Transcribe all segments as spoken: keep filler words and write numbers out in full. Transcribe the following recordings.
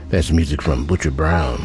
That's music from Butcher Brown.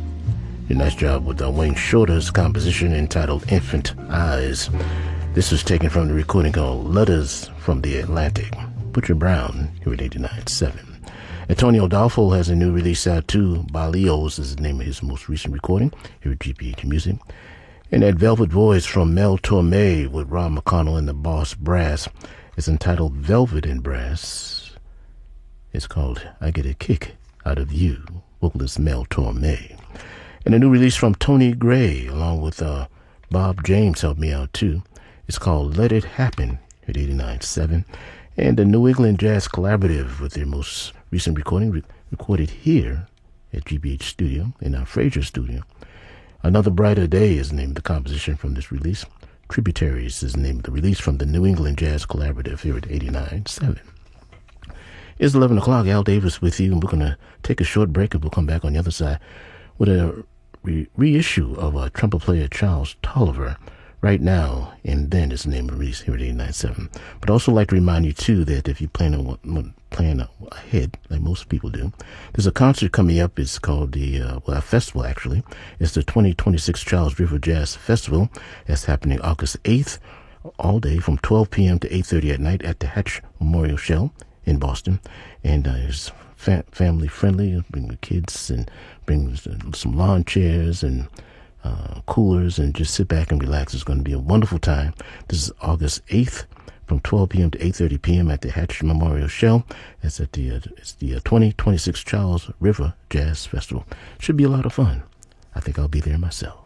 A nice job with uh, Wayne Shorter's composition entitled Infant Eyes. This was taken from the recording called Letters from the Atlantic. Butcher Brown, here at eighty-nine point seven. Antonio Dolfo has a new release out too. Balios is the name of his most recent recording here at G B H Music. And that Velvet Voice from Mel Torme with Rob McConnell and the Boss Brass is entitled Velvet and Brass. It's called I Get a Kick Out of You, vocalist Mel Torme. And a new release from Tony Gray, along with uh, Bob James helped me out too. It's called Let It Happen at eighty-nine point seven. And the New England Jazz Collaborative with their most recent recording, re- recorded here at G B H Studio, in our Fraser Studio. Another Brighter Day is the name of the composition from this release. Tributaries is the name of the release from the New England Jazz Collaborative here at eighty-nine point seven. It's eleven o'clock. Al Davis with you, and we're going to take a short break, and we'll come back on the other side with a re- reissue of uh, trumpet player Charles Tolliver, Right Now and Then is the name of the release here at eighty-nine point seven. But I'd also like to remind you, too, that if you plan on plan ahead, like most people do, there's a concert coming up. It's called the, uh, well, a festival, actually. It's the twenty twenty-six Charles River Jazz Festival. That's happening August eighth, all day from twelve p.m. to eight thirty at night at the Hatch Memorial Shell in Boston. And uh, it's fa- family friendly. Bring the kids and bring some lawn chairs and uh, coolers and just sit back and relax. It's going to be a wonderful time. This is August eighth from twelve p.m. to eight thirty p.m. at the Hatch Memorial Shell. It's at the uh, it's the uh, twenty twenty-six Charles River Jazz Festival. Should be a lot of fun. I think I'll be there myself.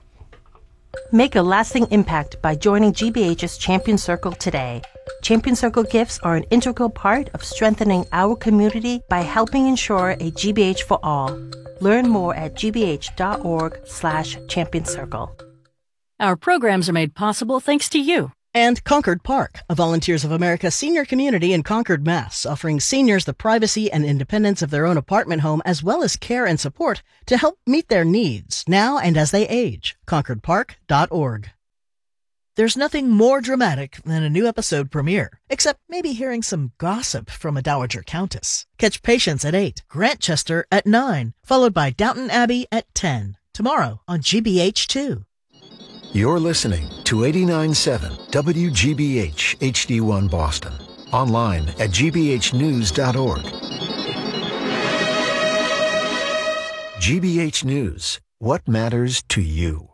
Make a lasting impact by joining G B H's Champion Circle today. Champion Circle gifts are an integral part of strengthening our community by helping ensure a G B H for all. Learn more at gbh.org slash champion circle. Our programs are made possible thanks to you. And Concord Park, a Volunteers of America senior community in Concord, Mass., offering seniors the privacy and independence of their own apartment home as well as care and support to help meet their needs now and as they age. concord park dot org. There's nothing more dramatic than a new episode premiere, except maybe hearing some gossip from a Dowager Countess. Catch Patience at eight, Grantchester at nine, followed by Downton Abbey at ten, tomorrow on G B H two. You're listening to eighty-nine point seven W G B H H D one Boston. Online at g b h news dot org. G B H News. What matters to you?